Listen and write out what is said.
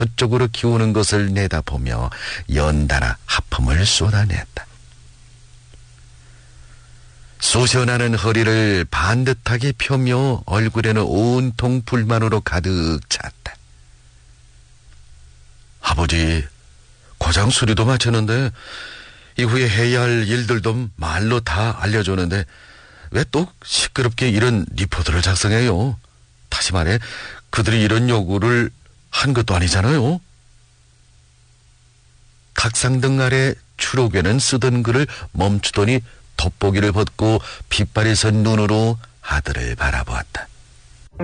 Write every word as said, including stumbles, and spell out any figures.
저쪽으로 기우는 것을 내다보며 연달아 하품을 쏟아냈다. 쑤셔나는 허리를 반듯하게 펴며 얼굴에는 온통 불만으로 가득 찼다. 아버지, 고장 수리도 마쳤는데 이후에 해야 할 일들도 말로 다 알려주는데 왜 또 시끄럽게 이런 리포트를 작성해요? 다시 말해 그들이 이런 요구를 한 것도 아니잖아요. 탁상등 아래 추록에는 쓰던 글을 멈추더니 돋보기를 벗고 빗발이 선 눈으로 아들을 바라보았다.